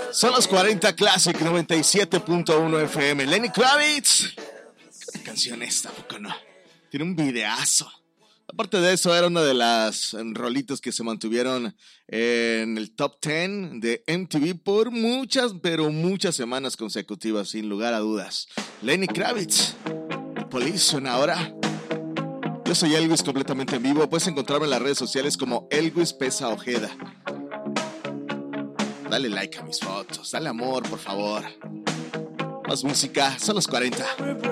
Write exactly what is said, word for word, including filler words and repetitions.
Son los cuarenta Classic noventa y siete punto uno F M. Lenny Kravitz. ¿Qué canción esta, poco no? Tiene un videazo. Aparte de eso, era una de las rolitas que se mantuvieron en el top diez de M T V por muchas, pero muchas semanas consecutivas, sin lugar a dudas. Lenny Kravitz. The Police suena ahora. Yo soy Elvis, completamente en vivo. Puedes encontrarme en las redes sociales como Elvis Pesa Ojeda. Dale like a mis fotos, dale amor, por favor. Más música, son los cuarenta.